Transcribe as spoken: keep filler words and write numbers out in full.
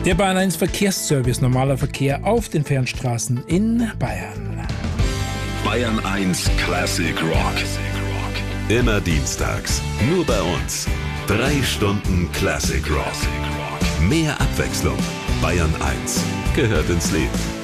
Der Bayern eins Verkehrsservice, normaler Verkehr auf den Fernstraßen in Bayern. Bayern eins Classic Rock. Immer dienstags, nur bei uns. Drei Stunden Classic Rock. Mehr Abwechslung. Bayern eins gehört ins Leben.